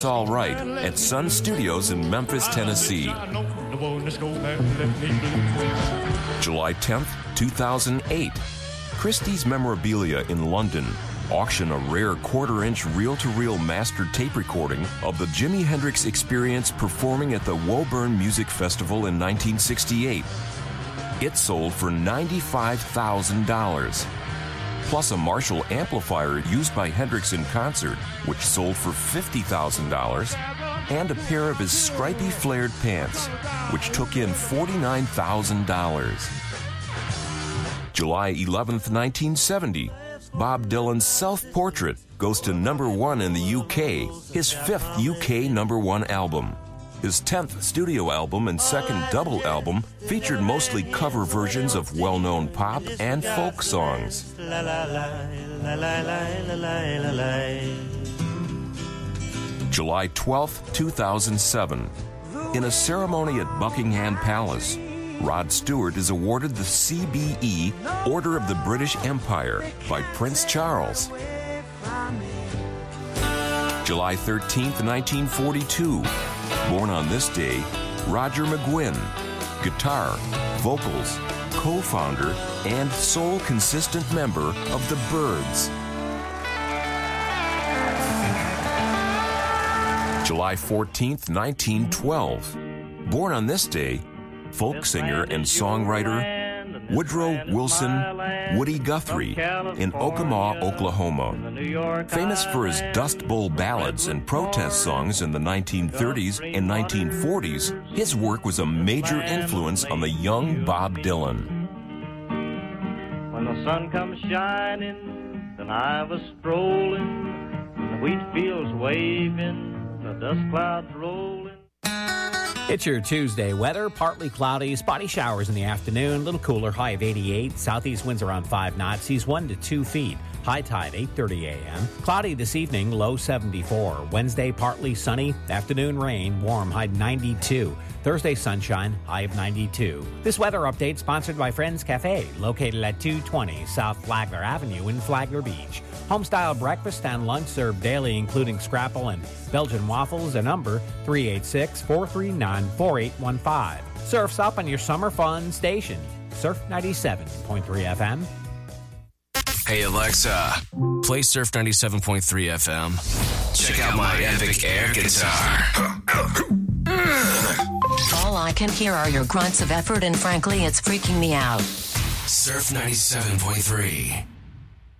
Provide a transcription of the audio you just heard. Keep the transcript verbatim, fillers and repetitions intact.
All Right at Sun Studios in Memphis, Tennessee. July tenth, two thousand eight. Christie's Memorabilia in London auction a rare quarter-inch reel-to-reel master tape recording of the Jimi Hendrix Experience performing at the Woburn Music Festival in nineteen sixty-eight. It sold for ninety-five thousand dollars. Plus a Marshall amplifier used by Hendrix in concert, which sold for fifty thousand dollars, and a pair of his stripy flared pants, which took in forty-nine thousand dollars. July eleventh, nineteen seventy, Bob Dylan's self-portrait goes to number one in the U K, his fifth U K number one album. His tenth studio album and second double album featured mostly cover versions of well-known pop and folk songs. July twelfth, two thousand seven. In a ceremony at Buckingham Palace, Rod Stewart is awarded the C B E Order of the British Empire by Prince Charles. July thirteenth, nineteen forty-two. Born on this day, Roger McGuinn, guitar, vocals, co-founder, and sole consistent member of the Byrds. July fourteenth, nineteen twelve. Born on this day, folk singer and songwriter Woodrow Wilson Woody Guthrie in Okemaw, Oklahoma. Famous for his Dust Bowl ballads and protest songs in the nineteen thirties and nineteen forties, his work was a major influence on the young Bob Dylan. When the sun comes shining, then I was strolling, the wheat fields waving, the dust clouds rolling. It's your Tuesday weather. Partly cloudy, spotty showers in the afternoon. Little cooler, high of eighty-eight. Southeast winds around five knots. Seas one to two feet. High tide, eight thirty a.m. Cloudy this evening, low seventy-four. Wednesday, partly sunny. Afternoon rain, warm, high ninety-two. Thursday, sunshine, high of ninety-two. This weather update sponsored by Friends Cafe, located at two twenty South Flagler Avenue in Flagler Beach. Home-style breakfast and lunch served daily, including scrapple and Belgian waffles. A number three eight six, four three nine, four eight one five. Surf's up on your summer fun station. Surf ninety-seven point three F M. Hey Alexa, play Surf ninety-seven point three F M. Check out my epic air guitar. All I can hear are your grunts of effort, and frankly, it's freaking me out. Surf ninety-seven point three.